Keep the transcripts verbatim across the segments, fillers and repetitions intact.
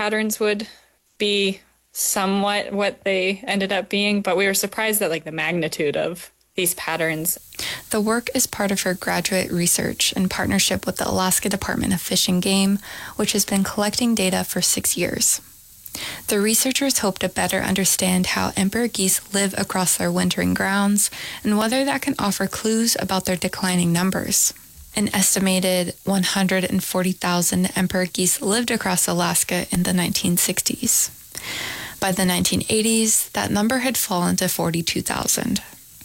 patterns would be somewhat what they ended up being, but we were surprised at like the magnitude of these patterns. The work is part of her graduate research in partnership with the Alaska Department of Fish and Game, which has been collecting data for six years. The researchers hope to better understand how emperor geese live across their wintering grounds and whether that can offer clues about their declining numbers. An estimated one hundred forty thousand emperor geese lived across Alaska in the nineteen sixties. By the nineteen eighties, that number had fallen to forty-two thousand.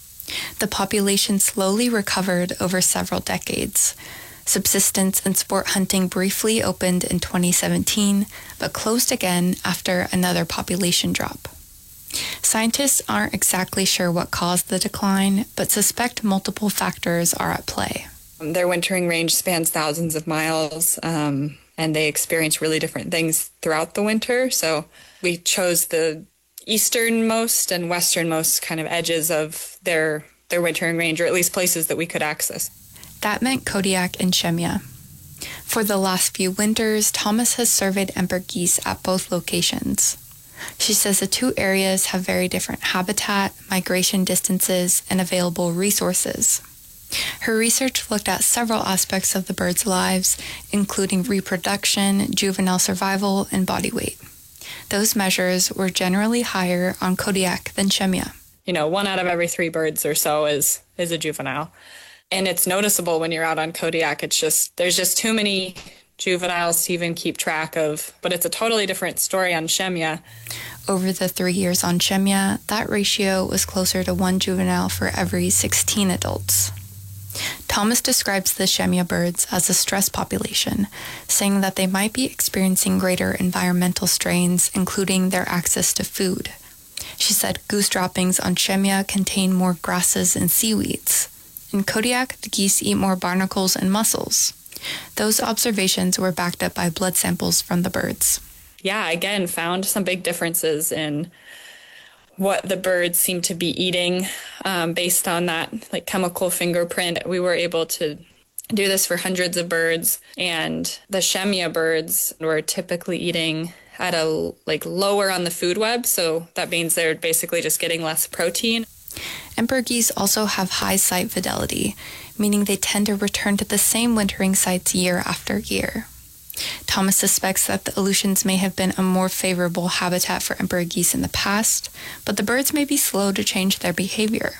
The population slowly recovered over several decades. Subsistence and sport hunting briefly opened in twenty seventeen, but closed again after another population drop. Scientists aren't exactly sure what caused the decline, but suspect multiple factors are at play. Their wintering range spans thousands of miles, um, and they experience really different things throughout the winter. So we chose the easternmost and westernmost kind of edges of their, their wintering range, or at least places that we could access. That meant Kodiak and Shemya. For the last few winters, Thomas has surveyed emperor geese at both locations. She says the two areas have very different habitat, migration distances, and available resources. Her research looked at several aspects of the birds' lives, including reproduction, juvenile survival, and body weight. Those measures were generally higher on Kodiak than Shemya. You know, one out of every three birds or so is, is a juvenile. And it's noticeable when you're out on Kodiak. It's just, there's just too many juveniles to even keep track of. But it's a totally different story on Shemya. Over the three years on Shemya, that ratio was closer to one juvenile for every sixteen adults. Thomas describes the Shemya birds as a stress population, saying that they might be experiencing greater environmental strains, including their access to food. She said goose droppings on Shemya contain more grasses and seaweeds. In Kodiak, the geese eat more barnacles and mussels. Those observations were backed up by blood samples from the birds. Yeah, again, found some big differences in what the birds seem to be eating um, based on that like chemical fingerprint. We were able to do this for hundreds of birds, and the Shemya birds were typically eating at a like lower on the food web, so that means they're basically just getting less protein. Emperor geese also have high site fidelity, meaning they tend to return to the same wintering sites year after year. Thomas suspects that the Aleutians may have been a more favorable habitat for emperor geese in the past, but the birds may be slow to change their behavior.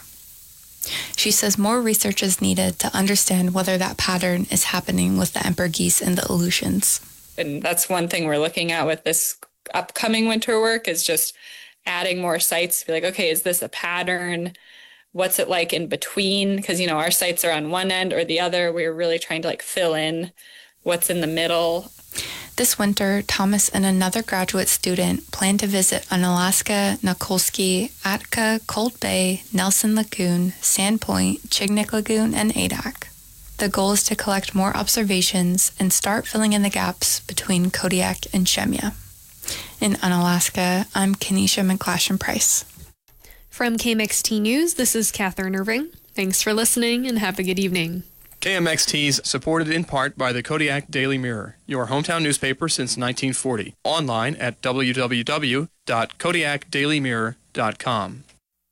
She says more research is needed to understand whether that pattern is happening with the emperor geese in the Aleutians. And that's one thing we're looking at with this upcoming winter work, is just adding more sites to be like, okay, is this a pattern? What's it like in between? Because, you know, our sites are on one end or the other. We're really trying to like fill in what's in the middle. This winter, Thomas and another graduate student plan to visit Unalaska, Nikolsky, Atka, Cold Bay, Nelson Lagoon, Sand Point, Chignik Lagoon, and Adak. The goal is to collect more observations and start filling in the gaps between Kodiak and Shemya. In Unalaska, I'm Kenesha McClashen-Price. From K M X T News, this is Catherine Irving. Thanks for listening and have a good evening. K M X T is supported in part by the Kodiak Daily Mirror, your hometown newspaper since nineteen forty. Online at w w w dot kodiak daily mirror dot com.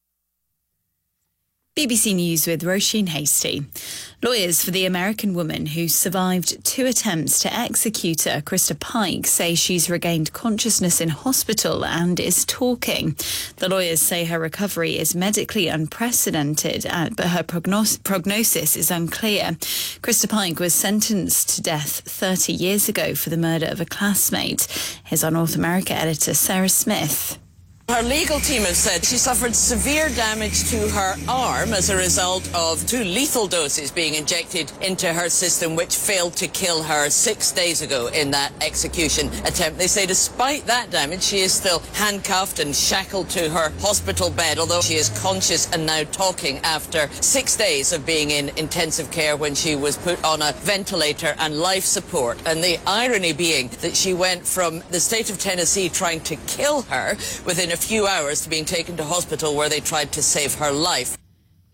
B B C News with Roisin Hasty. Lawyers for the American woman who survived two attempts to execute her, Krista Pike, say she's regained consciousness in hospital and is talking. The lawyers say her recovery is medically unprecedented, uh, but her prognos- prognosis is unclear. Krista Pike was sentenced to death thirty years ago for the murder of a classmate. Here's our North America editor, Sarah Smith. Her legal team have said she suffered severe damage to her arm as a result of two lethal doses being injected into her system, which failed to kill her six days ago in that execution attempt. They say despite that damage, she is still handcuffed and shackled to her hospital bed, although she is conscious and now talking after six days of being in intensive care when she was put on a ventilator and life support. And the irony being that she went from the state of Tennessee trying to kill her within a few hours to being taken to hospital where they tried to save her life.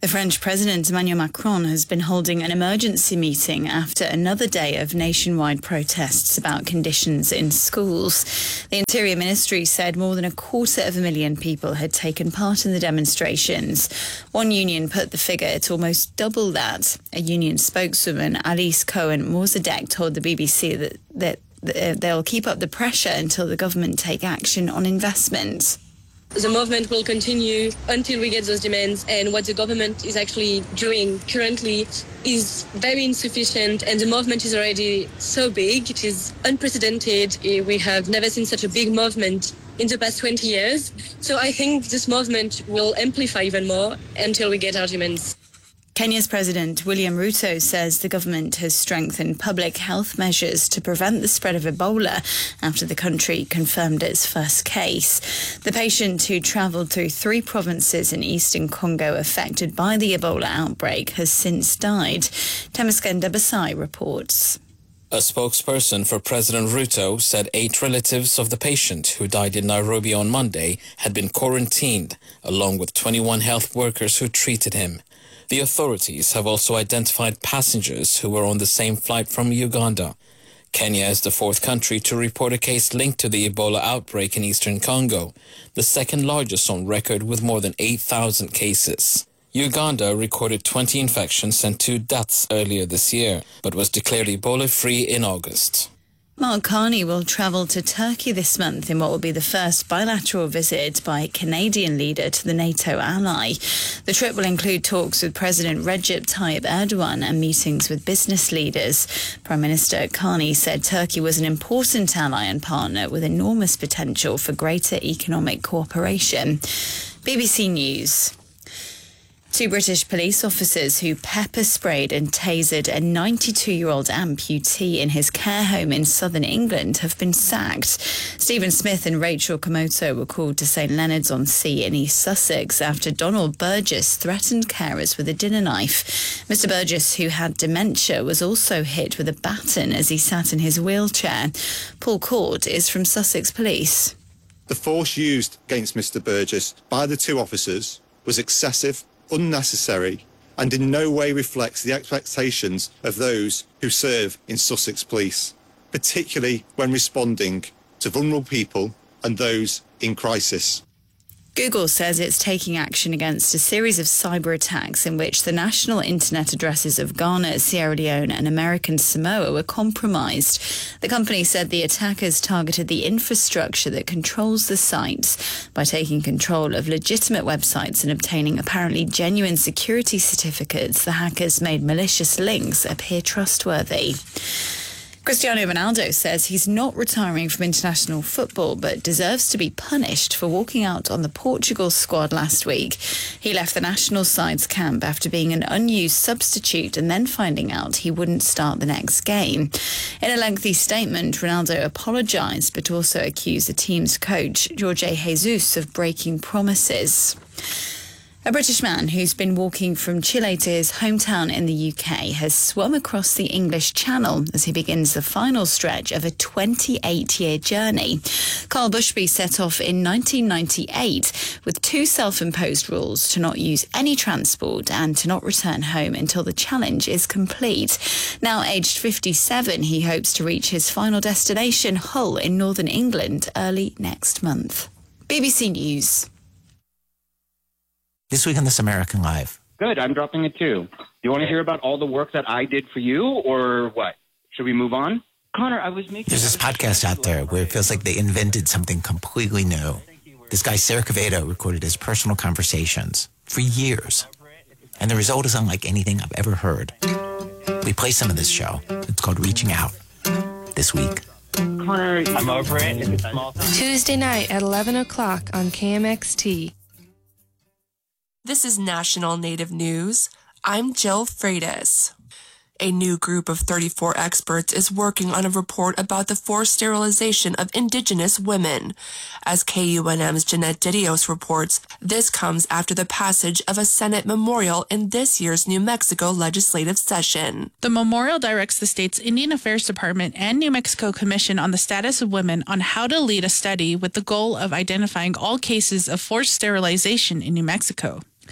The French President Emmanuel Macron has been holding an emergency meeting after another day of nationwide protests about conditions in schools. The Interior Ministry said more than a quarter of a million people had taken part in the demonstrations. One union put the figure at almost double that. A union spokeswoman, Alice Cohen-Morzadek, told the B B C that, that they'll keep up the pressure until the government take action on investment. The movement will continue until we get those demands, and what the government is actually doing currently is very insufficient, and the movement is already so big, it is unprecedented. We have never seen such a big movement in the past twenty years. So I think this movement will amplify even more until we get our demands. Kenya's President William Ruto says the government has strengthened public health measures to prevent the spread of Ebola after the country confirmed its first case. The patient who travelled through three provinces in eastern Congo affected by the Ebola outbreak has since died. Temesgenda Basai reports. A spokesperson for President Ruto said eight relatives of the patient who died in Nairobi on Monday had been quarantined, along with twenty-one health workers who treated him. The authorities have also identified passengers who were on the same flight from Uganda. Kenya is the fourth country to report a case linked to the Ebola outbreak in eastern Congo, the second largest on record with more than eight thousand cases. Uganda recorded twenty infections and two deaths earlier this year, but was declared Ebola-free in August. Mark Carney will travel to Turkey this month in what will be the first bilateral visit by a Canadian leader to the NATO ally. The trip will include talks with President Recep Tayyip Erdogan and meetings with business leaders. Prime Minister Carney said Turkey was an important ally and partner with enormous potential for greater economic cooperation. B B C News. Two British police officers who pepper-sprayed and tasered a ninety-two-year-old amputee in his care home in southern England have been sacked. Stephen Smith and Rachel Komoto were called to St Leonards-on-Sea in East Sussex after Donald Burgess threatened carers with a dinner knife. Mister Burgess, who had dementia, was also hit with a baton as he sat in his wheelchair. Paul Court is from Sussex Police. The force used against Mister Burgess by the two officers was excessive, unnecessary, and in no way reflects the expectations of those who serve in Sussex Police, particularly when responding to vulnerable people and those in crisis. Google says it's taking action against a series of cyber attacks in which the national internet addresses of Ghana, Sierra Leone and American Samoa were compromised. The company said the attackers targeted the infrastructure that controls the sites by taking control of legitimate websites and obtaining apparently genuine security certificates. The hackers made malicious links appear trustworthy. Cristiano Ronaldo says he's not retiring from international football but deserves to be punished for walking out on the Portugal squad last week. He left the national side's camp after being an unused substitute and then finding out he wouldn't start the next game. In a lengthy statement, Ronaldo apologised but also accused the team's coach, Jorge Jesus, of breaking promises. A British man who's been walking from Chile to his hometown in the U K has swum across the English Channel as he begins the final stretch of a twenty-eight-year journey. Carl Bushby set off in nineteen ninety-eight with two self-imposed rules to not use any transport and to not return home until the challenge is complete. Now aged fifty-seven, he hopes to reach his final destination, Hull in northern England, early next month. B B C News. This week on This American Life. Good, I'm dropping it too. Do you want to hear about all the work that I did for you, or what? Should we move on? Connor, I was making... There's this podcast out there where it feels like they invented something completely new. This guy, Sarah Quevedo, recorded his personal conversations for years. And the result is unlike anything I've ever heard. We play some of this show. It's called Reaching Out. This week. Connor, I'm over it. It's a small thing. Tuesday night at eleven o'clock on K M X T. This is National Native News. I'm Jill Freitas. A new group of thirty-four experts is working on a report about the forced sterilization of Indigenous women. As K U N M's Jeanette Didios reports, this comes after the passage of a Senate memorial in this year's New Mexico legislative session. The memorial directs the state's Indian Affairs Department and New Mexico Commission on the Status of Women on how to lead a study with the goal of identifying all cases of forced sterilization in New Mexico.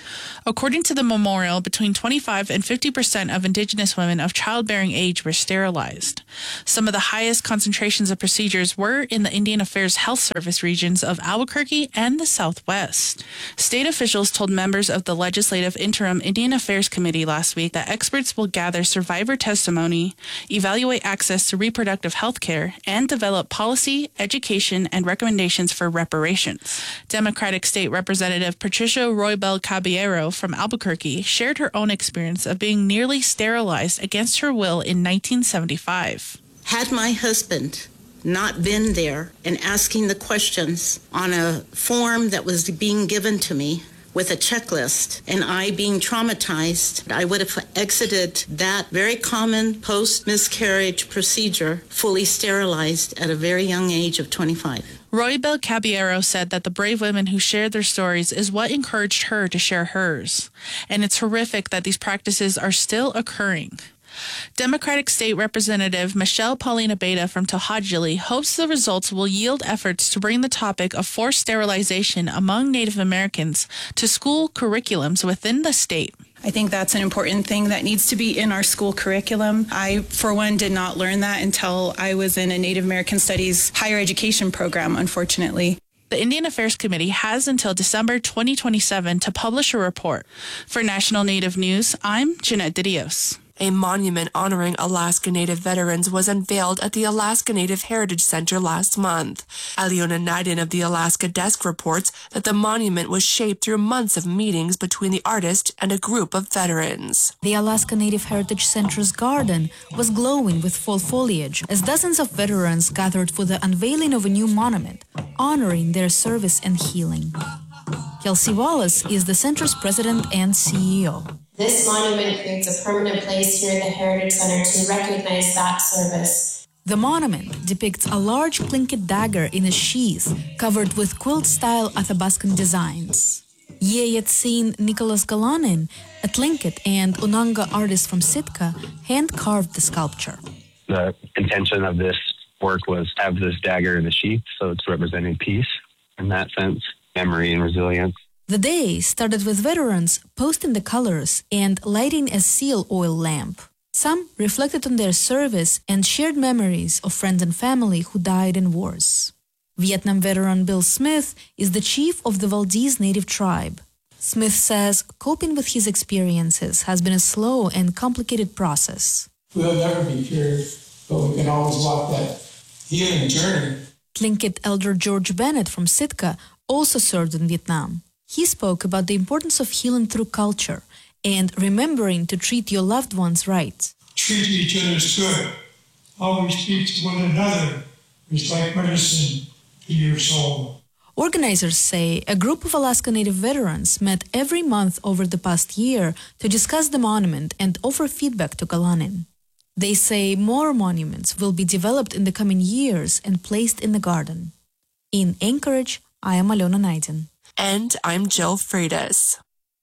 According to the memorial, between twenty-five and fifty percent of Indigenous women of childbearing age were sterilized. Some of the highest concentrations of procedures were in the Indian Affairs Health Service regions of Albuquerque and the Southwest. State officials told members of the Legislative Interim Indian Affairs Committee last week that experts will gather survivor testimony, evaluate access to reproductive health care, and develop policy, education, and recommendations for reparations. Democratic State Representative Patricia Roybal Caballero from Albuquerque shared her own experience of being nearly sterilized against her will in nineteen seventy-five. Had my husband not been there and asking the questions on a form that was being given to me with a checklist, and I being traumatized, I would have exited that very common post-miscarriage procedure fully sterilized at a very young age of twenty-five. Roybal Caballero said that the brave women who shared their stories is what encouraged her to share hers. And it's horrific that these practices are still occurring. Democratic State Representative Michelle Paulina Beta from To'Hajiilee hopes the results will yield efforts to bring the topic of forced sterilization among Native Americans to school curriculums within the state. I think that's an important thing that needs to be in our school curriculum. I, for one, did not learn that until I was in a Native American Studies higher education program, unfortunately. The Indian Affairs Committee has until December twenty twenty-seven to publish a report. For National Native News, I'm Jeanette Didios. A monument honoring Alaska Native veterans was unveiled at the Alaska Native Heritage Center last month. Aliona Naiden of the Alaska Desk reports that the monument was shaped through months of meetings between the artist and a group of veterans. The Alaska Native Heritage Center's garden was glowing with fall foliage as dozens of veterans gathered for the unveiling of a new monument, honoring their service and healing. Kelsey Wallace is the center's president and C E O. This monument creates a permanent place here in the Heritage Center to recognize that service. The monument depicts a large Tlingit dagger in a sheath covered with quilt-style Athabascan designs. Yeyetsin Nicholas Galanin, a Tlingit and Unanga artist from Sitka, hand-carved the sculpture. The intention of this work was to have this dagger in the sheath, so it's representing peace in that sense, memory and resilience. The day started with veterans posting the colors and lighting a seal oil lamp. Some reflected on their service and shared memories of friends and family who died in wars. Vietnam veteran Bill Smith is the chief of the Valdez Native tribe. Smith says coping with his experiences has been a slow and complicated process. We'll never be cured, but we can always walk that healing journey. Tlingit elder George Bennett from Sitka also served in Vietnam. He spoke about the importance of healing through culture and remembering to treat your loved ones right. Treat each other good. Always speak to one another. It's like medicine to your soul. Organizers say a group of Alaska Native veterans met every month over the past year to discuss the monument and offer feedback to Galanin. They say more monuments will be developed in the coming years and placed in the garden. In Anchorage, I am Aliona Naiden. And I'm Jill Freitas.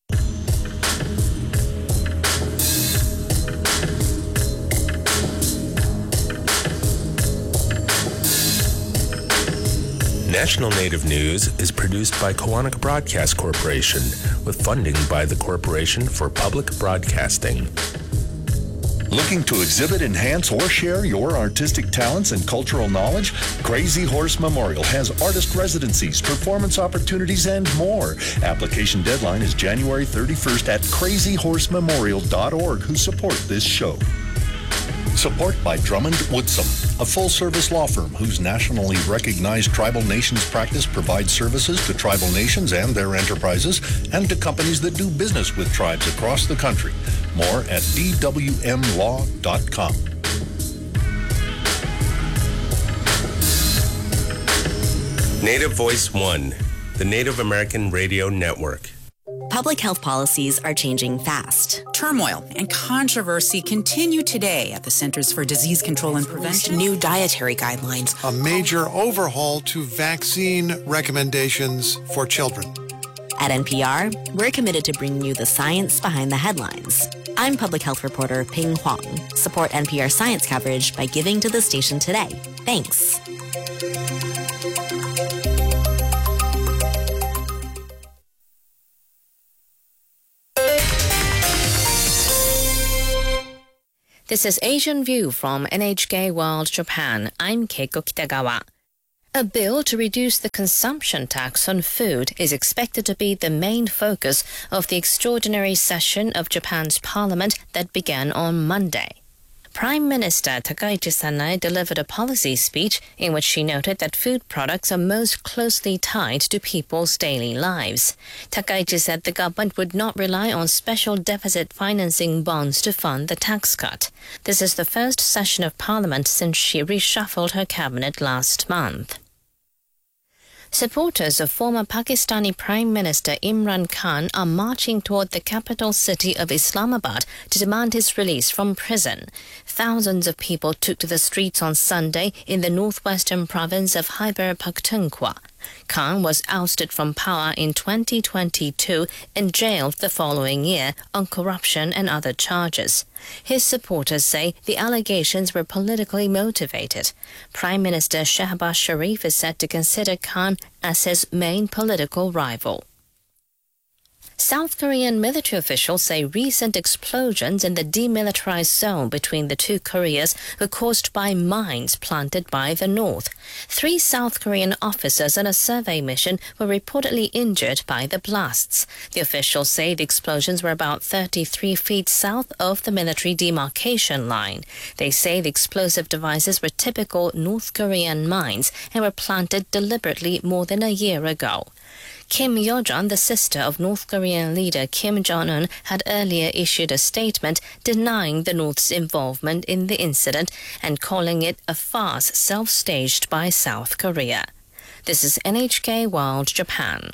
National Native News is produced by Koahnic Broadcast Corporation with funding by the Corporation for Public Broadcasting. Looking to exhibit, enhance, or share your artistic talents and cultural knowledge? Crazy Horse Memorial has artist residencies, performance opportunities, and more. Application deadline is January thirty-first at crazy horse memorial dot org, who support this show. Support by Drummond Woodsum, a full-service law firm whose nationally recognized tribal nations practice provides services to tribal nations and their enterprises and to companies that do business with tribes across the country. More at d w m law dot com. Native Voice One, the Native American Radio Network. Public health policies are changing fast. Turmoil and controversy continue today at the Centers for Disease Control and Prevention. New dietary guidelines. A major overhaul to vaccine recommendations for children. At N P R, we're committed to bringing you the science behind the headlines. I'm public health reporter Ping Huang. Support N P R science coverage by giving to the station today. Thanks. This is Asian View from N H K World Japan. I'm Keiko Kitagawa. A bill to reduce the consumption tax on food is expected to be the main focus of the extraordinary session of Japan's parliament that began on Monday. Prime Minister Takaichi Sanae delivered a policy speech in which she noted that food products are most closely tied to people's daily lives. Takaichi said the government would not rely on special deficit financing bonds to fund the tax cut. This is the first session of parliament since she reshuffled her cabinet last month. Supporters of former Pakistani Prime Minister Imran Khan are marching toward the capital city of Islamabad to demand his release from prison. Thousands of people took to the streets on Sunday in the northwestern province of Khyber Pakhtunkhwa. Khan was ousted from power in twenty twenty-two and jailed the following year on corruption and other charges. His supporters say the allegations were politically motivated. Prime Minister Shehbaz Sharif is said to consider Khan as his main political rival. South Korean military officials say recent explosions in the demilitarized zone between the two Koreas were caused by mines planted by the North. Three South Korean officers on a survey mission were reportedly injured by the blasts. The officials say the explosions were about thirty-three feet south of the military demarcation line. They say the explosive devices were typical North Korean mines and were planted deliberately more than a year ago. Kim Yo-jong, the sister of North Korean leader Kim Jong-un, had earlier issued a statement denying the North's involvement in the incident and calling it a farce self-staged by South Korea. This is N H K World Japan.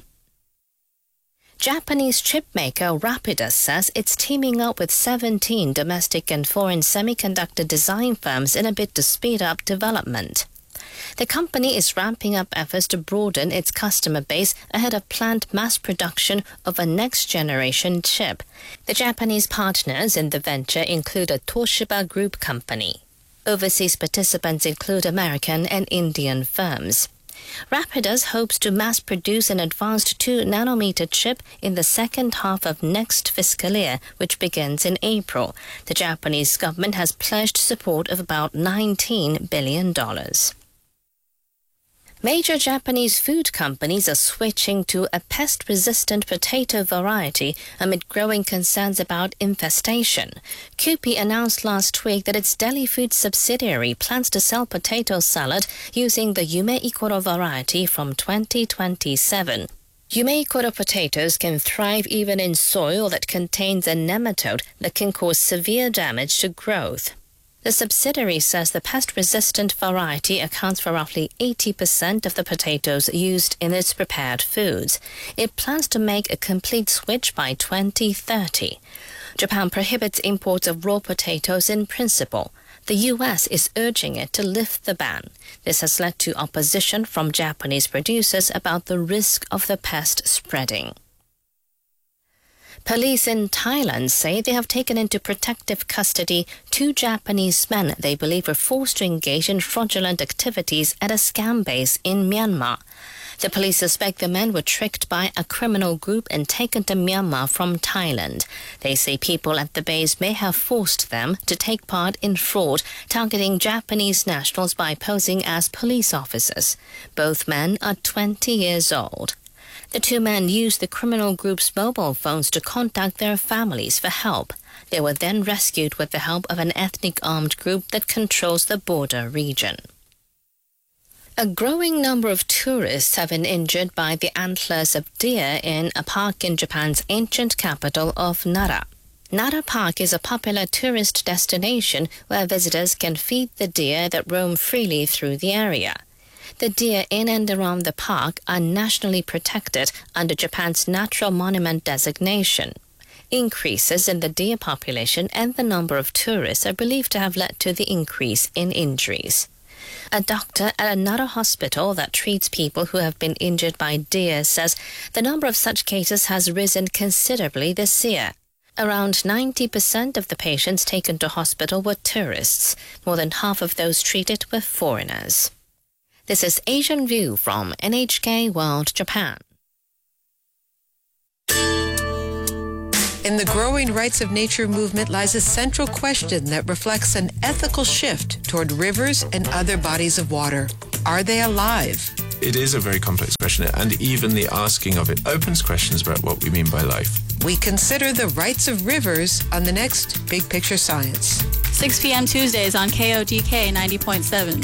Japanese chipmaker Rapidus says it's teaming up with seventeen domestic and foreign semiconductor design firms in a bid to speed up development. The company is ramping up efforts to broaden its customer base ahead of planned mass production of a next-generation chip. The Japanese partners in the venture include a Toshiba Group company. Overseas participants include American and Indian firms. Rapidus hopes to mass-produce an advanced two nanometer chip in the second half of next fiscal year, which begins in April. The Japanese government has pledged support of about nineteen billion dollars. Major Japanese food companies are switching to a pest-resistant potato variety amid growing concerns about infestation. Kewpie announced last week that its deli food subsidiary plans to sell potato salad using the Yume Ikoro variety from twenty twenty-seven. Yume Ikoro potatoes can thrive even in soil that contains a nematode that can cause severe damage to growth. The subsidiary says the pest-resistant variety accounts for roughly eighty percent of the potatoes used in its prepared foods. It plans to make a complete switch by twenty thirty. Japan prohibits imports of raw potatoes in principle. The U S is urging it to lift the ban. This has led to opposition from Japanese producers about the risk of the pest spreading. Police in Thailand say they have taken into protective custody two Japanese men they believe were forced to engage in fraudulent activities at a scam base in Myanmar. The police suspect the men were tricked by a criminal group and taken to Myanmar from Thailand. They say people at the base may have forced them to take part in fraud, targeting Japanese nationals by posing as police officers. Both men are twenty years old. The two men used the criminal group's mobile phones to contact their families for help. They were then rescued with the help of an ethnic armed group that controls the border region. A growing number of tourists have been injured by the antlers of deer in a park in Japan's ancient capital of Nara. Nara Park is a popular tourist destination where visitors can feed the deer that roam freely through the area. The deer in and around the park are nationally protected under Japan's Natural Monument designation. Increases in the deer population and the number of tourists are believed to have led to the increase in injuries. A doctor at a Nara hospital that treats people who have been injured by deer says the number of such cases has risen considerably this year. Around ninety percent of the patients taken to hospital were tourists. More than half of those treated were foreigners. This is Asian View from N H K World Japan. In the growing rights of nature movement lies a central question that reflects an ethical shift toward rivers and other bodies of water. Are they alive? It is a very complex question, and even the asking of it opens questions about what we mean by life. We consider the rights of rivers on the next Big Picture Science. six p.m. Tuesdays on K O D K ninety point seven.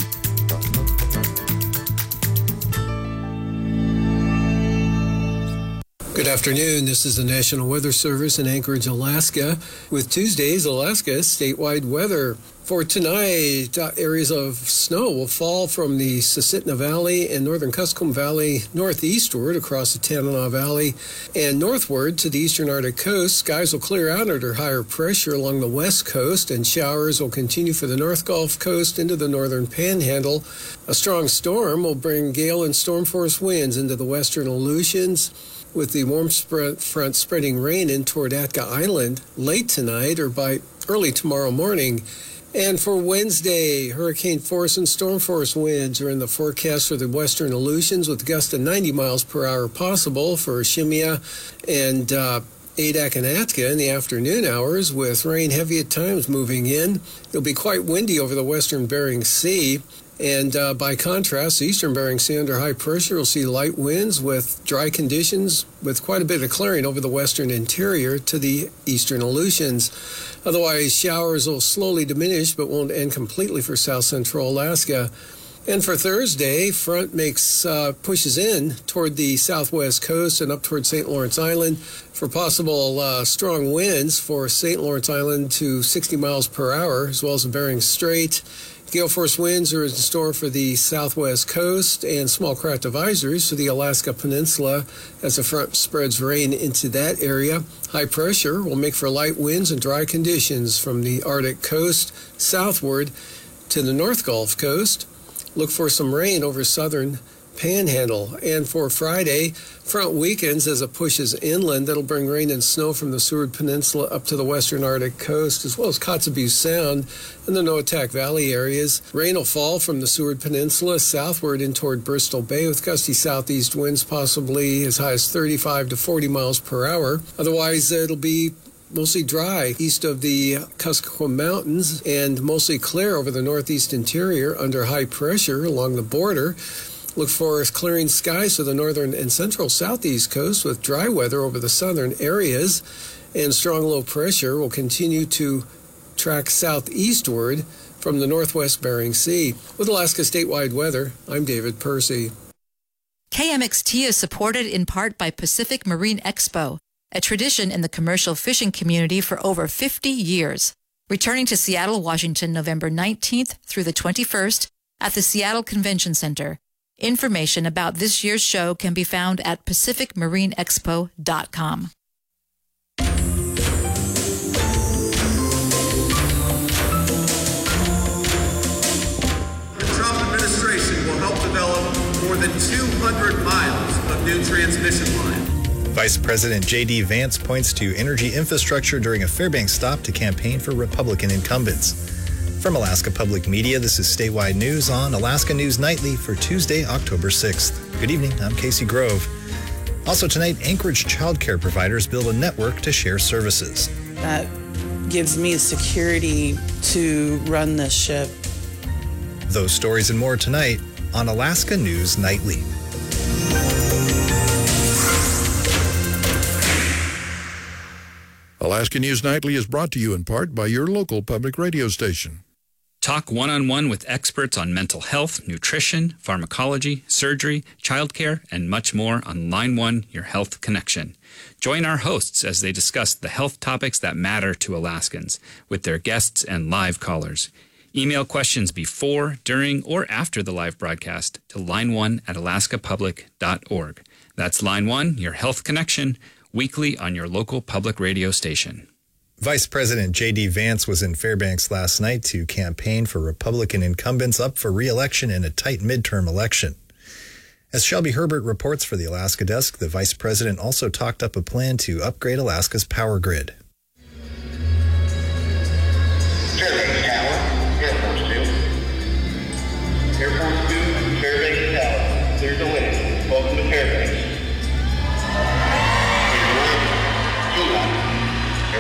Good afternoon. This is the National Weather Service in Anchorage, Alaska, with Tuesday's Alaska statewide weather. For tonight, uh, areas of snow will fall from the Susitna Valley and northern Kuskokwim Valley northeastward across the Tanana Valley and northward to the eastern Arctic coast. Skies will clear out under higher pressure along the west coast, and showers will continue for the North Gulf Coast into the northern Panhandle. A strong storm will bring gale and storm force winds into the western Aleutians, with the warm spread front spreading rain in toward Atka Island late tonight or by early tomorrow morning. And for Wednesday, hurricane force and storm force winds are in the forecast for the western Aleutians, with gusts of ninety miles per hour possible for Shemya and uh, Adak and Atka in the afternoon hours, with rain heavy at times moving in. It'll be quite windy over the western Bering Sea. And uh, by contrast, the eastern Bering Sea under high pressure will see light winds with dry conditions with quite a bit of clearing over the western interior to the eastern Aleutians. Otherwise, showers will slowly diminish but won't end completely for south central Alaska. And for Thursday, front makes uh, pushes in toward the southwest coast and up toward Saint Lawrence Island for possible uh, strong winds for Saint Lawrence Island to sixty miles per hour, as well as the Bering Strait. Gale force winds are in store for the southwest coast and small craft advisories for the Alaska Peninsula as the front spreads rain into that area. High pressure will make for light winds and dry conditions from the Arctic coast southward to the North Gulf Coast. Look for some rain over southern Panhandle. And for Friday, front weekends as it pushes inland. That'll bring rain and snow from the Seward Peninsula up to the western Arctic coast, as well as Kotzebue Sound and the Noatak Valley areas. Rain will fall from the Seward Peninsula southward in toward Bristol Bay, with gusty southeast winds possibly as high as thirty-five to forty miles per hour. Otherwise, it'll be mostly dry east of the Kuskokwim Mountains and mostly clear over the northeast interior under high pressure along the border. Look for clearing skies for the northern and central southeast coast with dry weather over the southern areas, and strong low pressure will continue to track southeastward from the northwest Bering Sea. With Alaska statewide weather, I'm David Percy. K M X T is supported in part by Pacific Marine Expo, a tradition in the commercial fishing community for over fifty years. Returning to Seattle, Washington, November nineteenth through the twenty-first at the Seattle Convention Center. Information about this year's show can be found at pacific marine expo dot com. The Trump administration will help develop more than two hundred miles of new transmission line. Vice President J D Vance points to energy infrastructure during a Fairbanks stop to campaign for Republican incumbents. From Alaska Public Media, this is statewide news on Alaska News Nightly for Tuesday, October sixth. Good evening, I'm Casey Grove. Also tonight, Anchorage childcare providers build a network to share services. That gives me security to run this ship. Those stories and more tonight on Alaska News Nightly. Alaska News Nightly is brought to you in part by your local public radio station. Talk one-on-one with experts on mental health, nutrition, pharmacology, surgery, childcare, and much more on Line One, Your Health Connection. Join our hosts as they discuss the health topics that matter to Alaskans with their guests and live callers. Email questions before, during, or after the live broadcast to line one at alaska public dot org. That's Line One, Your Health Connection, weekly on your local public radio station. Vice President J D Vance was in Fairbanks last night to campaign for Republican incumbents up for re-election in a tight midterm election. As Shelby Herbert reports for the Alaska Desk, the vice president also talked up a plan to upgrade Alaska's power grid. Fairbanks Tower, Air Force Two. Air Force Two, Fairbanks Tower. There's a winner. Welcome to Fairbanks.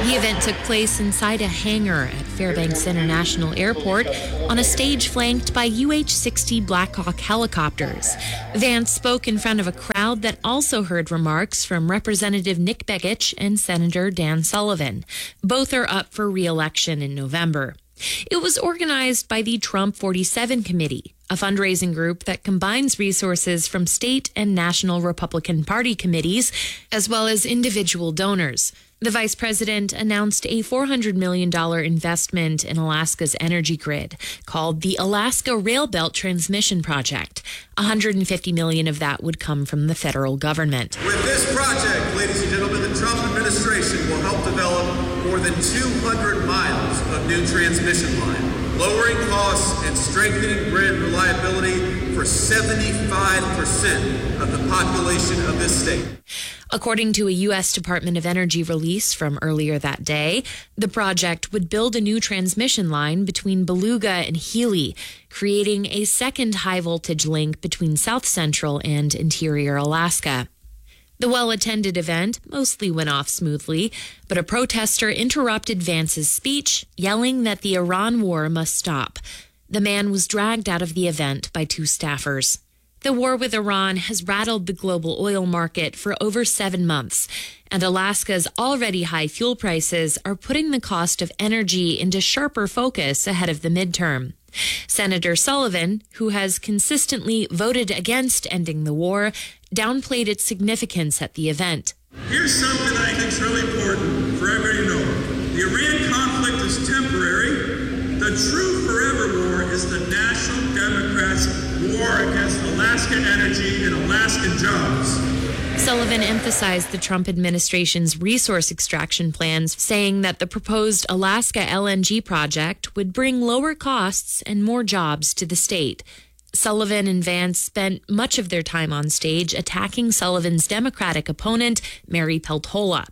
The event took place inside a hangar at Fairbanks International Airport on a stage flanked by U H sixty Black Hawk helicopters. Vance spoke in front of a crowd that also heard remarks from Representative Nick Begich and Senator Dan Sullivan. Both are up for re-election in November. It was organized by the Trump forty-seven Committee, a fundraising group that combines resources from state and national Republican Party committees, as well as individual donors. The vice president announced a four hundred million dollars investment in Alaska's energy grid, called the Alaska Rail Belt Transmission Project. one hundred fifty million dollars of that would come from the federal government. With this project, ladies and gentlemen, the Trump administration will help develop more than two hundred miles of new transmission line, lowering costs and strengthening grid reliability for seventy-five percent of the population of this state. According to a U S Department of Energy release from earlier that day, the project would build a new transmission line between Beluga and Healy, creating a second high-voltage link between South Central and interior Alaska. The well-attended event mostly went off smoothly, but a protester interrupted Vance's speech, yelling that the Iran war must stop. The man was dragged out of the event by two staffers. The war with Iran has rattled the global oil market for over seven months, and Alaska's already high fuel prices are putting the cost of energy into sharper focus ahead of the midterm. Senator Sullivan, who has consistently voted against ending the war, downplayed its significance at the event. Here's something that I think is really important for everybody to know. The Iran conflict is temporary. The true forever war is the National Democrats' war against Alaska energy and Alaskan jobs. Sullivan emphasized the Trump administration's resource extraction plans, saying that the proposed Alaska L N G project would bring lower costs and more jobs to the state. Sullivan and Vance spent much of their time on stage attacking Sullivan's Democratic opponent, Mary Peltola.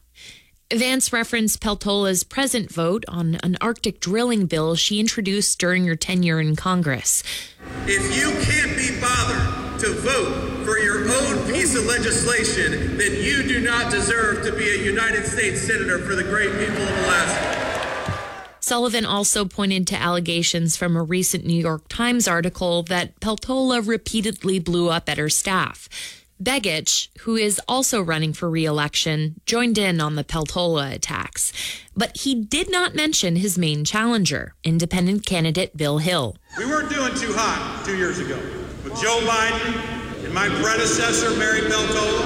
Vance referenced Peltola's present vote on an Arctic drilling bill she introduced during her tenure in Congress. If you can't be bothered to vote for your own piece of legislation, then you do not deserve to be a United States Senator for the great people of Alaska. Sullivan also pointed to allegations from a recent New York Times article that Peltola repeatedly blew up at her staff. Begich, who is also running for re-election, joined in on the Peltola attacks. But he did not mention his main challenger, independent candidate Bill Hill. We weren't doing too hot two years ago. With Joe Biden and my predecessor, Mary Peltola,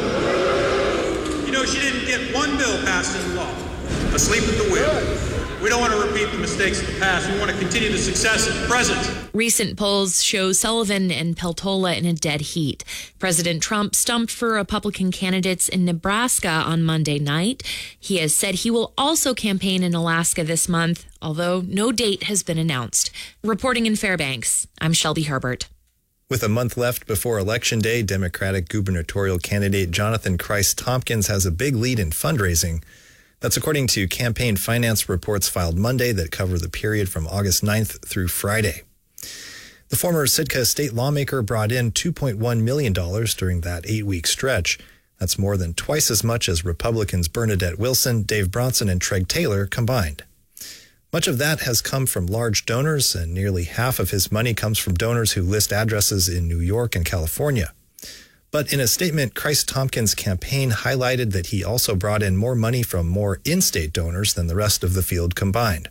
you know, she didn't get one bill passed into law. Asleep at the wheel. We don't want to repeat the mistakes of the past. We want to continue the success of the present. Recent polls show Sullivan and Peltola in a dead heat. President Trump stumped for Republican candidates in Nebraska on Monday night. He has said he will also campaign in Alaska this month, although no date has been announced. Reporting in Fairbanks, I'm Shelby Herbert. With a month left before Election Day, Democratic gubernatorial candidate Jonathan Christ Tompkins has a big lead in fundraising. That's according to campaign finance reports filed Monday that cover the period from August ninth through Friday. The former Sitka state lawmaker brought in two point one million dollars during that eight-week stretch. That's more than twice as much as Republicans Bernadette Wilson, Dave Bronson, and Treg Taylor combined. Much of that has come from large donors, and nearly half of his money comes from donors who list addresses in New York and California. But in a statement, Christ Tompkins' campaign highlighted that he also brought in more money from more in-state donors than the rest of the field combined.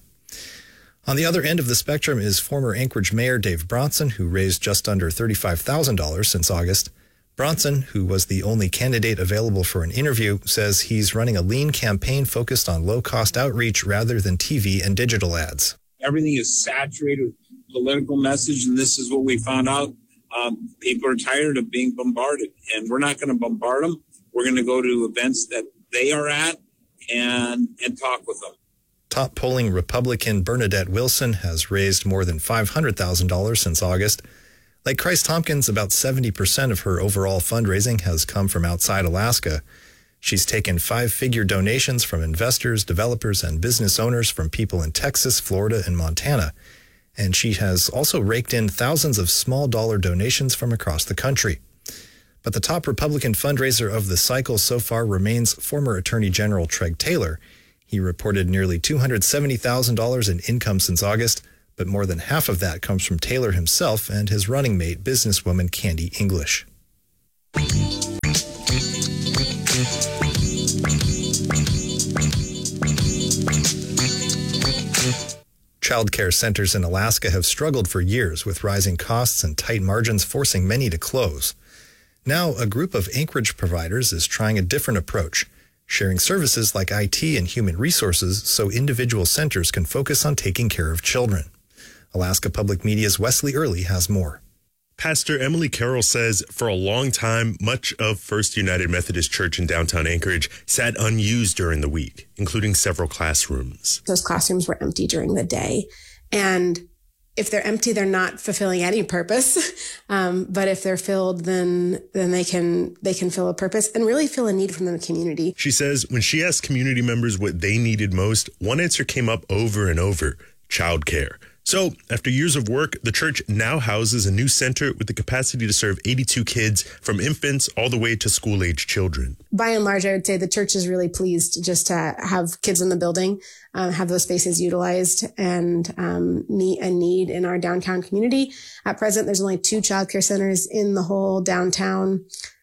On the other end of the spectrum is former Anchorage Mayor Dave Bronson, who raised just under thirty-five thousand dollars since August. Bronson, who was the only candidate available for an interview, says he's running a lean campaign focused on low-cost outreach rather than T V and digital ads. Everything is saturated with political message, and this is what we found out. Um, people are tired of being bombarded, and we're not going to bombard them. We're going to go to events that they are at and and talk with them. Top polling Republican Bernadette Wilson has raised more than five hundred thousand dollars since August. Like Christ Tompkins, about seventy percent of her overall fundraising has come from outside Alaska. She's taken five-figure donations from investors, developers, and business owners from people in Texas, Florida, and Montana. And she has also raked in thousands of small dollar donations from across the country. But the top Republican fundraiser of the cycle so far remains former Attorney General Treg Taylor. He reported nearly two hundred seventy thousand dollars in income since August, but more than half of that comes from Taylor himself and his running mate, businesswoman Candy English. Child care centers in Alaska have struggled for years with rising costs and tight margins, forcing many to close. Now, a group of Anchorage providers is trying a different approach, sharing services like I T and human resources so individual centers can focus on taking care of children. Alaska Public Media's Wesley Early has more. Pastor Emily Carroll says for a long time, much of First United Methodist Church in downtown Anchorage sat unused during the week, including several classrooms. Those classrooms were empty during the day. And if they're empty, they're not fulfilling any purpose. Um, but if they're filled, then then they can they can fill a purpose and really fill a need from the community. She says when she asked community members what they needed most, one answer came up over and over: childcare. So, after years of work, the church now houses a new center with the capacity to serve eighty-two kids, from infants all the way to school-age children. By and large, I would say the church is really pleased just to have kids in the building, um, have those spaces utilized, and um, meet a need in our downtown community. At present, there's only two childcare centers in the whole downtown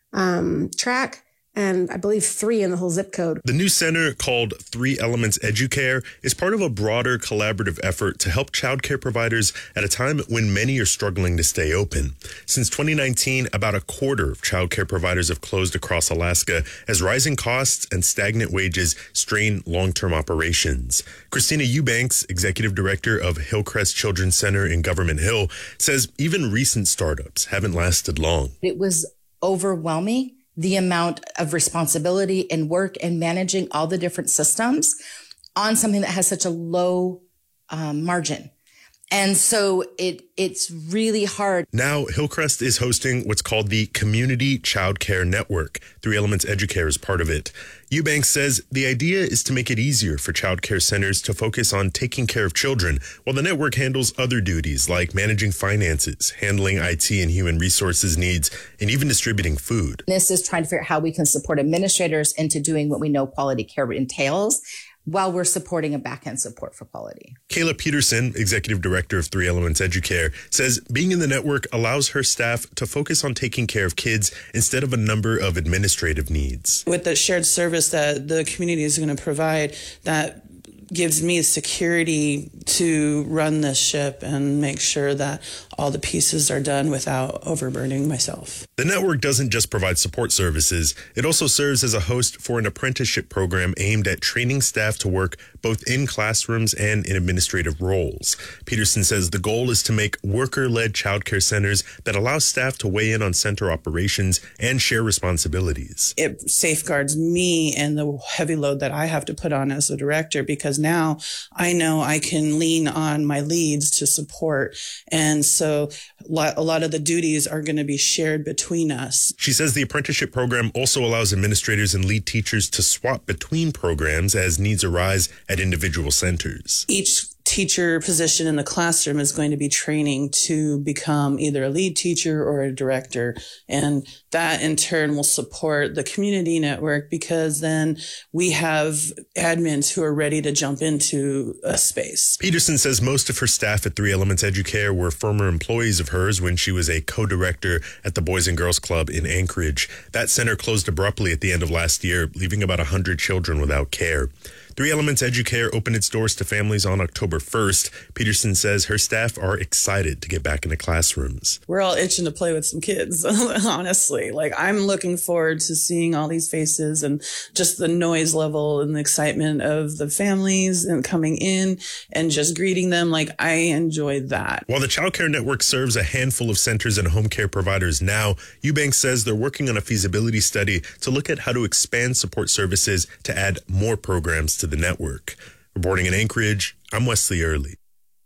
um, tract, and I believe three in the whole zip code. The new center, called Three Elements Educare, is part of a broader collaborative effort to help childcare providers at a time when many are struggling to stay open. Since twenty nineteen, about a quarter of childcare providers have closed across Alaska as rising costs and stagnant wages strain long-term operations. Christina Eubanks, executive director of Hillcrest Children's Center in Government Hill, says even recent startups haven't lasted long. It was overwhelming, the amount of responsibility and work and managing all the different systems on something that has such a low um, margin. And so it it's really hard. Now, Hillcrest is hosting what's called the Community Child Care Network. Three Elements Educare is part of it. Eubanks says the idea is to make it easier for child care centers to focus on taking care of children, while the network handles other duties like managing finances, handling I T and human resources needs, and even distributing food. This is trying to figure out how we can support administrators into doing what we know quality care entails, while we're supporting a back-end support for quality. Kayla Peterson, executive director of Three Elements Educare, says being in the network allows her staff to focus on taking care of kids instead of a number of administrative needs. With the shared service that the community is going to provide, that gives me security to run this ship and make sure that all the pieces are done without overburdening myself. The network doesn't just provide support services. It also serves as a host for an apprenticeship program aimed at training staff to work both in classrooms and in administrative roles. Peterson says the goal is to make worker-led childcare centers that allow staff to weigh in on center operations and share responsibilities. It safeguards me and the heavy load that I have to put on as a director, because now I know I can lean on my leads to support. And so a lot of the duties are going to be shared between us. She says the apprenticeship program also allows administrators and lead teachers to swap between programs as needs arise at individual centers. Each teacher position in the classroom is going to be training to become either a lead teacher or a director. And that in turn will support the community network, because then we have admins who are ready to jump into a space. Peterson says most of her staff at Three Elements Educare were former employees of hers when she was a co-director at the Boys and Girls Club in Anchorage. That center closed abruptly at the end of last year, leaving about one hundred children without care. Three Elements Educare opened its doors to families on October first. Peterson says her staff are excited to get back into classrooms. We're all itching to play with some kids, honestly. Like, I'm looking forward to seeing all these faces and just the noise level and the excitement of the families and coming in and just greeting them. Like, I enjoy that. While the Child Care Network serves a handful of centers and home care providers now, Eubanks says they're working on a feasibility study to look at how to expand support services to add more programs to the network. Reporting in Anchorage, I'm Wesley Early.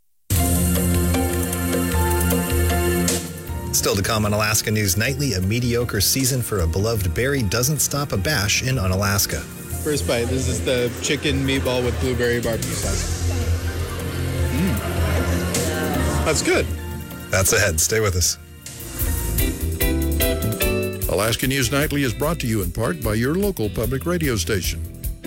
Still to come on Alaska News Nightly, a mediocre season for a beloved berry doesn't stop a bash in Unalaska. First bite, this is the chicken meatball with blueberry barbecue sauce. Mm. That's good. That's ahead. Stay with us. Alaska News Nightly is brought to you in part by your local public radio station.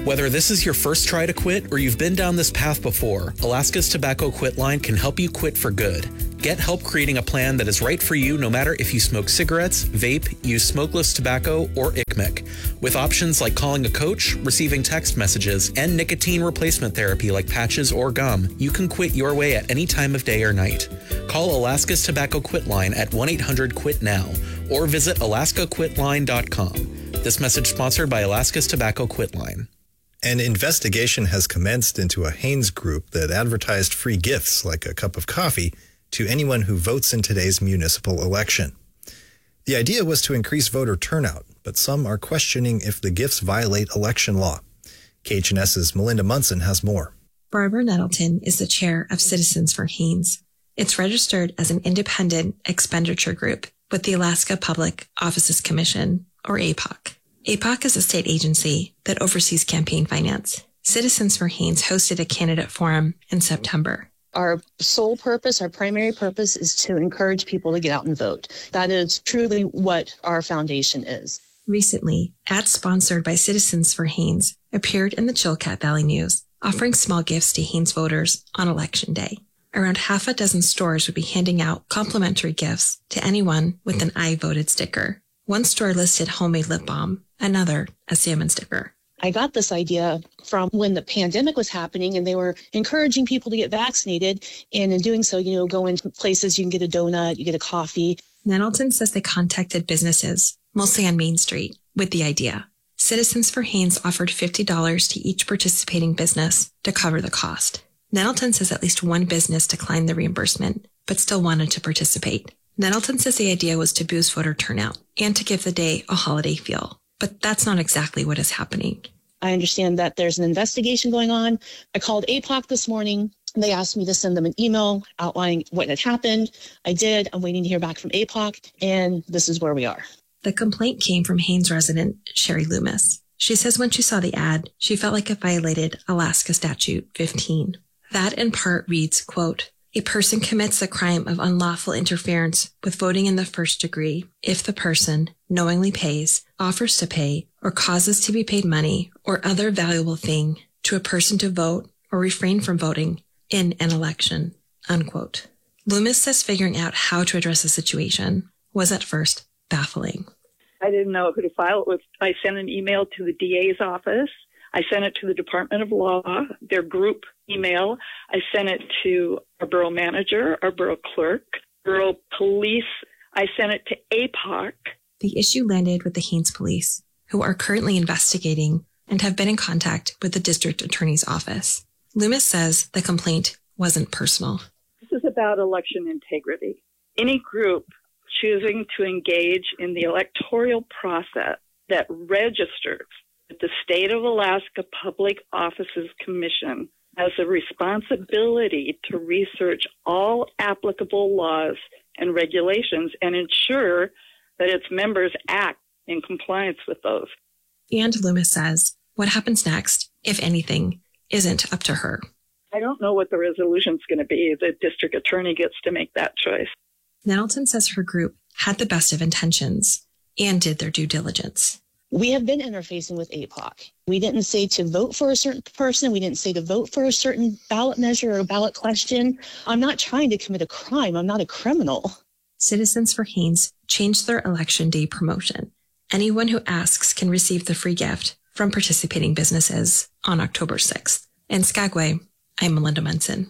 Whether this is your first try to quit or you've been down this path before, Alaska's Tobacco Quit Line can help you quit for good. Get help creating a plan that is right for you no matter if you smoke cigarettes, vape, use smokeless tobacco, or I C M E C. With options like calling a coach, receiving text messages, and nicotine replacement therapy like patches or gum, you can quit your way at any time of day or night. Call Alaska's Tobacco Quit Line at one eight hundred quit now or visit alaska quit line dot com. This message sponsored by Alaska's Tobacco Quit Line. An investigation has commenced into a Hanes group that advertised free gifts like a cup of coffee to anyone who votes in today's municipal election. The idea was to increase voter turnout, but some are questioning if the gifts violate election law. K H N S's Melinda Munson has more. Barbara Nettleton is the chair of Citizens for Hanes. It's registered as an independent expenditure group with the Alaska Public Offices Commission, or A P O C. A P O C is a state agency that oversees campaign finance. Citizens for Hanes hosted a candidate forum in September. Our sole purpose, our primary purpose, is to encourage people to get out and vote. That is truly what our foundation is. Recently, ads sponsored by Citizens for Hanes appeared in the Chilkat Valley News, offering small gifts to Hanes voters on Election Day. Around half a dozen stores would be handing out complimentary gifts to anyone with an I voted sticker. One store listed homemade lip balm, another a salmon sticker. I got this idea from when the pandemic was happening and they were encouraging people to get vaccinated. And in doing so, you know, go into places, you can get a donut, you get a coffee. Nettleton says they contacted businesses, mostly on Main Street, with the idea. Citizens for Hanes offered fifty dollars to each participating business to cover the cost. Nettleton says at least one business declined the reimbursement, but still wanted to participate. Nettleton says the idea was to boost voter turnout and to give the day a holiday feel. But that's not exactly what is happening. I understand that there's an investigation going on. I called A P O C this morning. They asked me to send them an email outlining what had happened. I did. I'm waiting to hear back from A P O C, and this is where we are. The complaint came from Hanes resident Sherry Loomis. She says when she saw the ad, she felt like it violated Alaska Statute fifteen. That in part reads, quote, "A person commits a crime of unlawful interference with voting in the first degree if the person knowingly pays, offers to pay, or causes to be paid money or other valuable thing to a person to vote or refrain from voting in an election," unquote. Loomis says figuring out how to address the situation was at first baffling. I didn't know who to file it with. I sent an email to the D A's office. I sent it to the Department of Law, their group email. I sent it to our borough manager, our borough clerk, borough police. I sent it to A P O C. The issue landed with the Hanes police, who are currently investigating and have been in contact with the district attorney's office. Loomis says the complaint wasn't personal. This is about election integrity. Any group choosing to engage in the electoral process that registers with the State of Alaska Public Offices Commission has a responsibility to research all applicable laws and regulations and ensure that its members act in compliance with those. And Loomis says what happens next, if anything, isn't up to her. I don't know what the resolution's going to be. The district attorney gets to make that choice. Nettleton says her group had the best of intentions and did their due diligence. We have been interfacing with A P O C. We didn't say to vote for a certain person. We didn't say to vote for a certain ballot measure or a ballot question. I'm not trying to commit a crime. I'm not a criminal. Citizens for Hanes changed their election day promotion. Anyone who asks can receive the free gift from participating businesses on October sixth. In Skagway, I'm Melinda Munson.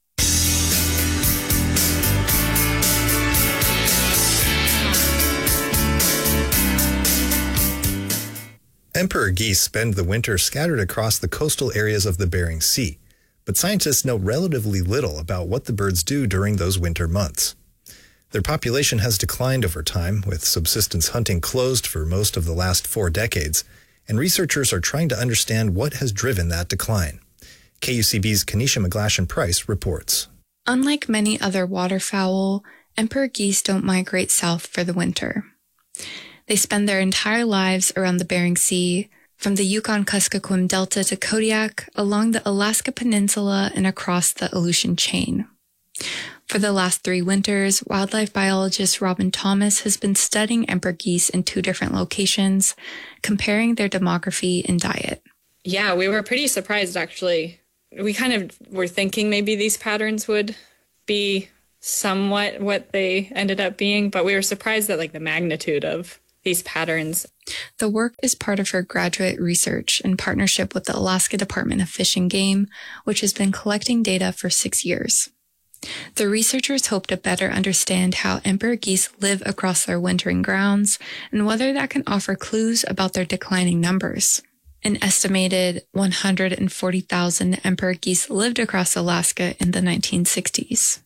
Emperor geese spend the winter scattered across the coastal areas of the Bering Sea, but scientists know relatively little about what the birds do during those winter months. Their population has declined over time, with subsistence hunting closed for most of the last four decades, and researchers are trying to understand what has driven that decline. K U C B's Kenesha McGlashan-Price reports. Unlike many other waterfowl, emperor geese don't migrate south for the winter. They spend their entire lives around the Bering Sea, from the Yukon-Kuskokwim Delta to Kodiak, along the Alaska Peninsula, and across the Aleutian Chain. For the last three winters, wildlife biologist Robin Thomas has been studying emperor geese in two different locations, comparing their demography and diet. Yeah, we were pretty surprised, actually. We kind of were thinking maybe these patterns would be somewhat what they ended up being, but we were surprised at like the magnitude of these patterns. The work is part of her graduate research in partnership with the Alaska Department of Fish and Game, which has been collecting data for six years. The researchers hope to better understand how emperor geese live across their wintering grounds and whether that can offer clues about their declining numbers. An estimated one hundred forty thousand emperor geese lived across Alaska in the nineteen sixties.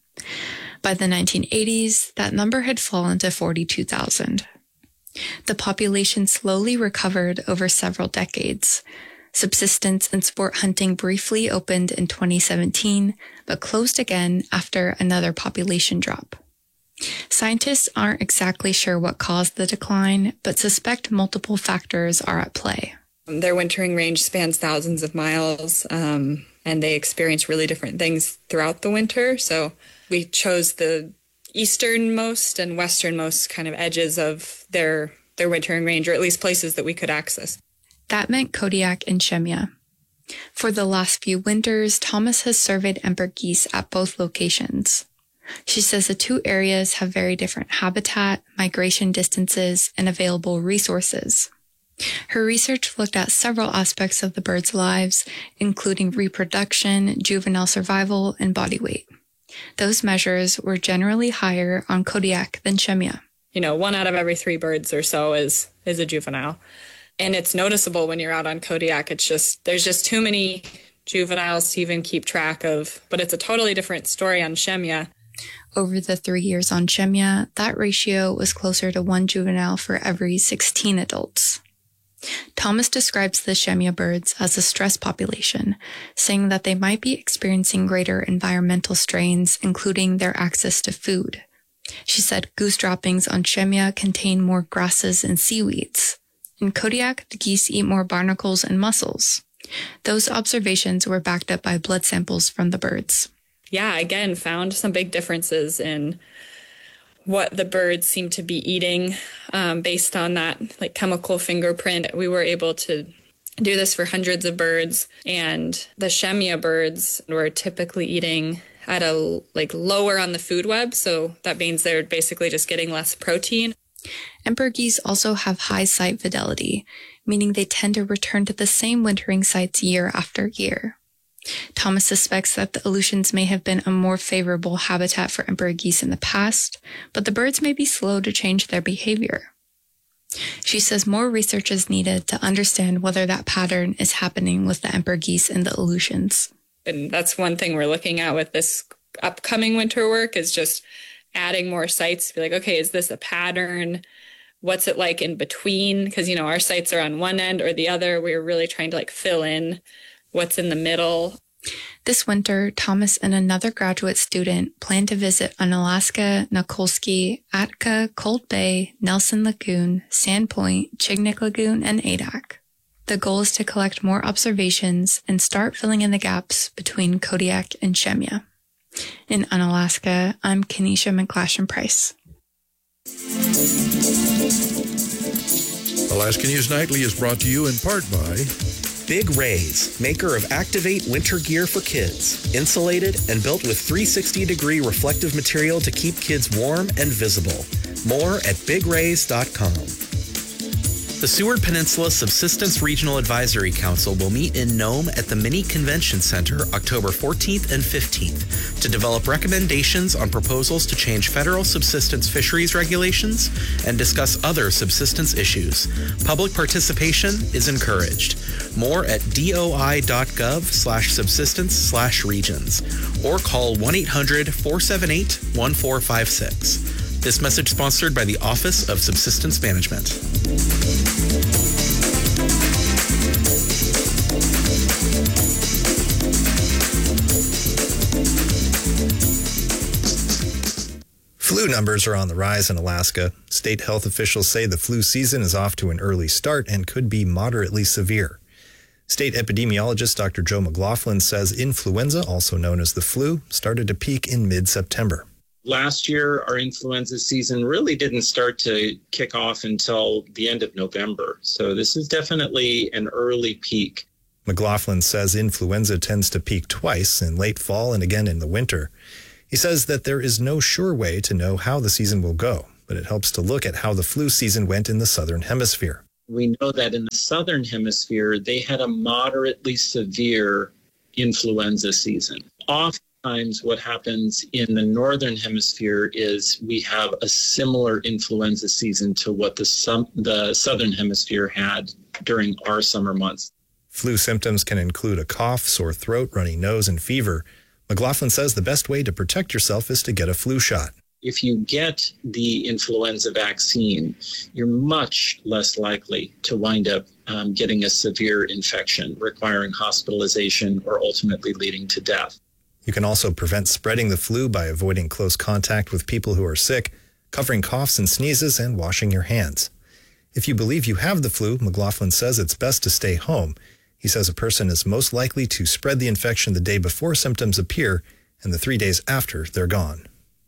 By the nineteen eighties, that number had fallen to forty-two thousand. The population slowly recovered over several decades. Subsistence and sport hunting briefly opened in twenty seventeen, but closed again after another population drop. Scientists aren't exactly sure what caused the decline, but suspect multiple factors are at play. Their wintering range spans thousands of miles, um, and they experience really different things throughout the winter. So we chose the easternmost and westernmost kind of edges of their, their wintering range, or at least places that we could access. That meant Kodiak and Shemya. For the last few winters, Thomas has surveyed emperor geese at both locations. She says the two areas have very different habitat, migration distances, and available resources. Her research looked at several aspects of the birds' lives, including reproduction, juvenile survival, and body weight. Those measures were generally higher on Kodiak than Shemya. You know, one out of every three birds or so is, is a juvenile. And it's noticeable when you're out on Kodiak. It's just, there's just too many juveniles to even keep track of. But it's a totally different story on Shemya. Over the three years on Shemya, that ratio was closer to one juvenile for every sixteen adults. Thomas describes the Shemya birds as a stress population, saying that they might be experiencing greater environmental strains, including their access to food. She said goose droppings on Shemya contain more grasses and seaweeds. In Kodiak, the geese eat more barnacles and mussels. Those observations were backed up by blood samples from the birds. Yeah, again, found some big differences in what the birds seem to be eating um, based on that like chemical fingerprint. We were able to do this for hundreds of birds, and the Shemya birds were typically eating at a like lower on the food web, so that means they're basically just getting less protein. Emperor geese also have high site fidelity, meaning they tend to return to the same wintering sites year after year. Thomas suspects that the Aleutians may have been a more favorable habitat for emperor geese in the past, but the birds may be slow to change their behavior. She says more research is needed to understand whether that pattern is happening with the emperor geese in the Aleutians. And that's one thing we're looking at with this upcoming winter work, is just adding more sites to be like, okay, is this a pattern? What's it like in between? Because, you know, our sites are on one end or the other. We're really trying to like fill in what's in the middle. This winter, Thomas and another graduate student plan to visit Unalaska, Nikolsky, Atka, Cold Bay, Nelson Lagoon, Sandpoint, Chignik Lagoon, and Adak. The goal is to collect more observations and start filling in the gaps between Kodiak and Shemya. In Unalaska, I'm Kenesha McClashen-Price. Alaska News Nightly is brought to you in part by Big Rays, maker of Activate winter gear for kids. Insulated and built with three sixty degree reflective material to keep kids warm and visible. More at big rays dot com. The Seward Peninsula Subsistence Regional Advisory Council will meet in Nome at the Mini Convention Center October fourteenth and fifteenth to develop recommendations on proposals to change federal subsistence fisheries regulations and discuss other subsistence issues. Public participation is encouraged. More at doi.gov slash subsistence slash regions or call one eight hundred four seven eight one four five six. This message sponsored by the Office of Subsistence Management. Flu numbers are on the rise in Alaska. State health officials say the flu season is off to an early start and could be moderately severe. State epidemiologist Doctor Joe McLaughlin says influenza, also known as the flu, started to peak in mid-September. Last year, our influenza season really didn't start to kick off until the end of November. So this is definitely an early peak. McLaughlin says influenza tends to peak twice, in late fall and again in the winter. He says that there is no sure way to know how the season will go, but it helps to look at how the flu season went in the Southern Hemisphere. We know that in the Southern Hemisphere, they had a moderately severe influenza season. Oftentimes, what happens in the Northern Hemisphere is we have a similar influenza season to what the, sum- the Southern Hemisphere had during our summer months. Flu symptoms can include a cough, sore throat, runny nose, and fever. McLaughlin says the best way to protect yourself is to get a flu shot. If you get the influenza vaccine, you're much less likely to wind up um, getting a severe infection requiring hospitalization or ultimately leading to death. You can also prevent spreading the flu by avoiding close contact with people who are sick, covering coughs and sneezes, and washing your hands. If you believe you have the flu, McLaughlin says it's best to stay home. He says a person is most likely to spread the infection the day before symptoms appear and the three days after they're gone.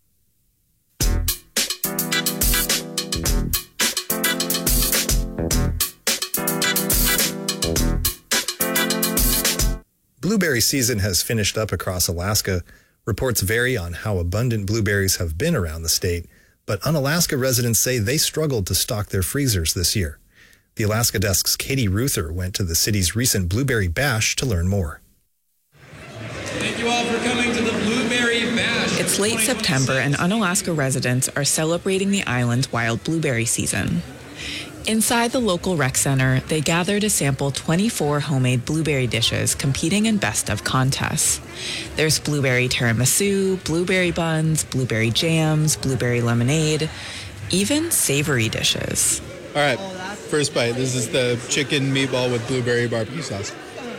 Blueberry season has finished up across Alaska. Reports vary on how abundant blueberries have been around the state, but Unalaska residents say they struggled to stock their freezers this year. The Alaska Desk's Katie Ruther went to the city's recent Blueberry Bash to learn more. Thank you all for coming to the Blueberry Bash. It's late September and Unalaska residents are celebrating the island's wild blueberry season. Inside the local rec center, they gather to sample twenty-four homemade blueberry dishes competing in best of contests. There's blueberry tiramisu, blueberry buns, blueberry jams, blueberry lemonade, even savory dishes. All right, first bite. This is the chicken meatball with blueberry barbecue sauce.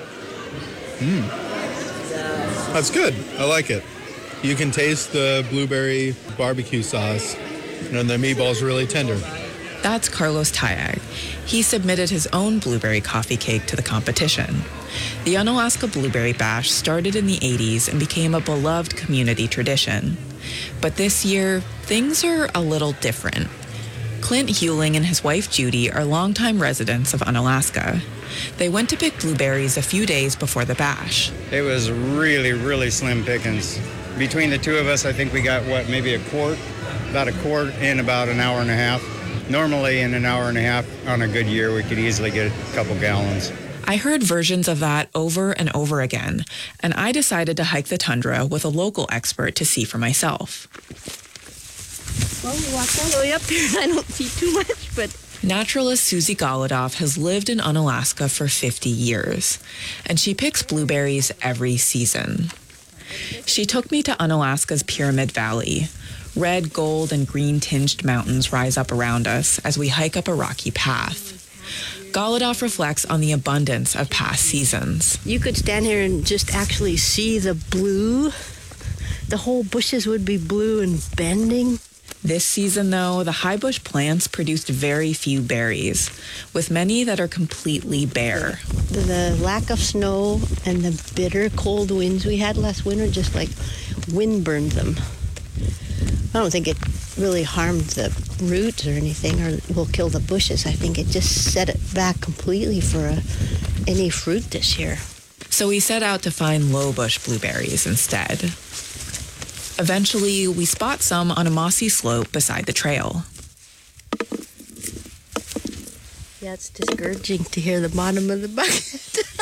Mmm. That's good. I like it. You can taste the blueberry barbecue sauce, and the meatball's really tender. That's Carlos Tayag. He submitted his own blueberry coffee cake to the competition. The Unalaska Blueberry Bash started in the eighties and became a beloved community tradition. But this year, things are a little different. Clint Hewling and his wife Judy are longtime residents of Unalaska. They went to pick blueberries a few days before the bash. It was really, really slim pickings. Between the two of us, I think we got, what, maybe a quart? About a quart in about an hour and a half. Normally, in an hour and a half on a good year, we could easily get a couple gallons. I heard versions of that over and over again, and I decided to hike the tundra with a local expert to see for myself. Well, we walked all the way up here, and I don't see too much, but... Naturalist Susie Golodoff has lived in Unalaska for fifty years, and she picks blueberries every season. She took me to Unalaska's Pyramid Valley. Red, gold, and green-tinged mountains rise up around us as we hike up a rocky path. Golodoff reflects on the abundance of past seasons. You could stand here and just actually see the blue. The whole bushes would be blue and bending. This season, though, the high bush plants produced very few berries, with many that are completely bare. The, the lack of snow and the bitter cold winds we had last winter just like wind burned them. I don't think it really harmed the roots or anything or will kill the bushes. I think it just set it back completely for a, any fruit this year. So we set out to find low bush blueberries instead. Eventually, we spot some on a mossy slope beside the trail. Yeah, it's discouraging to hear the bottom of the bucket.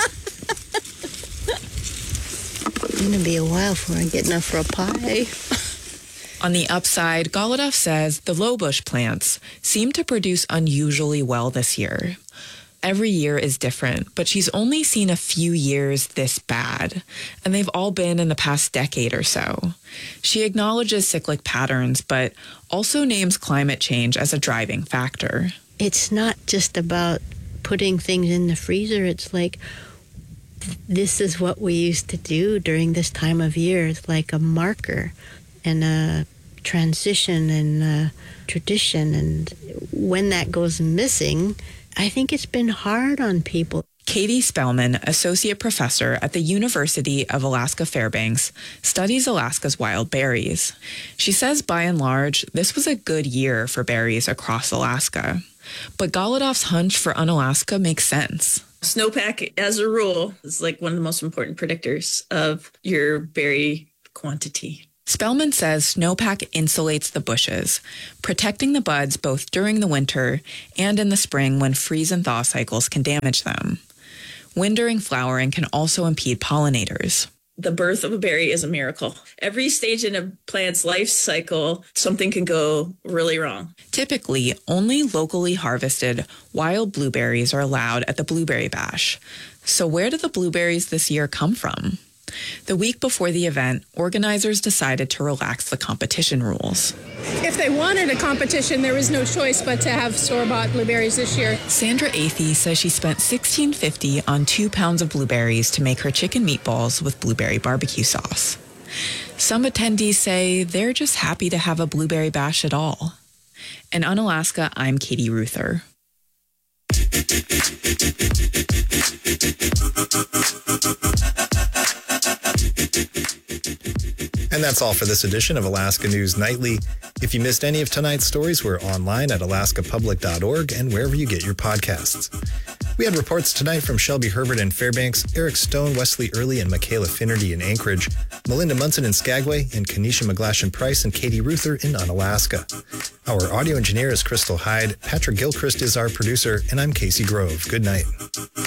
It's going to be a while before I get enough for a pie. On the upside, Golodoff says the low bush plants seem to produce unusually well this year. Every year is different, but she's only seen a few years this bad, and they've all been in the past decade or so. She acknowledges cyclic patterns, but also names climate change as a driving factor. It's not just about putting things in the freezer. It's like, this is what we used to do during this time of year. It's like a marker and a transition and a tradition. And when that goes missing, I think it's been hard on people. Katie Spellman, associate professor at the University of Alaska Fairbanks, studies Alaska's wild berries. She says by and large, this was a good year for berries across Alaska. But Golodoff's hunch for Unalaska makes sense. Snowpack, as a rule, is like one of the most important predictors of your berry quantity. Spellman says snowpack insulates the bushes, protecting the buds both during the winter and in the spring when freeze and thaw cycles can damage them. Wind during flowering can also impede pollinators. The birth of a berry is a miracle. Every stage in a plant's life cycle, something can go really wrong. Typically, only locally harvested wild blueberries are allowed at the Blueberry Bash. So where did the blueberries this year come from? The week before the event, organizers decided to relax the competition rules. If they wanted a competition, there was no choice but to have store-bought blueberries this year. Sandra Athey says she spent sixteen dollars and fifty cents on two pounds of blueberries to make her chicken meatballs with blueberry barbecue sauce. Some attendees say they're just happy to have a blueberry bash at all. In Unalaska, I'm Katie Ruther. And that's all for this edition of Alaska News Nightly. If you missed any of tonight's stories, we're online at alaska public dot org and wherever you get your podcasts. We had reports tonight from Shelby Herbert in Fairbanks, Eric Stone, Wesley Early, and Michaela Finnerty in Anchorage, Melinda Munson in Skagway, and Kanisha McGlashan-Price and Katie Ruther in Unalaska. Our audio engineer is Crystal Hyde, Patrick Gilchrist is our producer, and I'm Casey Grove. Good night.